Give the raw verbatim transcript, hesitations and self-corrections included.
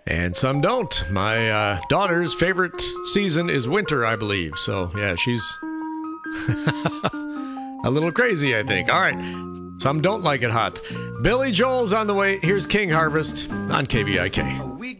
And some don't. My uh, daughter's favorite season is winter, I believe. So, yeah, she's a little crazy, I think. All right. Some don't like it hot. Billy Joel's on the way. Here's King Harvest on K V I K.